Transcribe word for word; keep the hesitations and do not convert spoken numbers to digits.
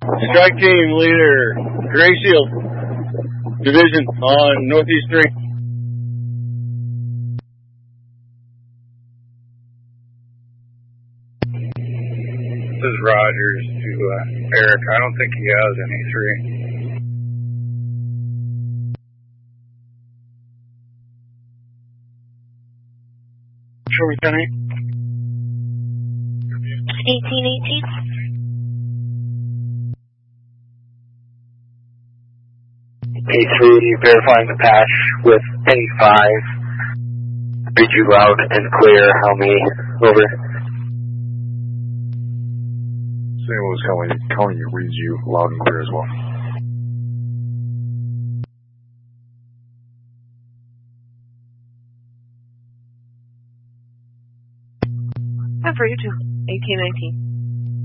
Strike team leader, Gray Shield Division on Northeast three. This is Rogers to uh, Eric. I don't think he has any three. Sure, we can eight. eighteen eighteen. A three, verifying the patch with A five. Read you loud and clear. How many? Over. Saint Louis County, County reads you loud and clear as well. And for you too, eighteen nineteen.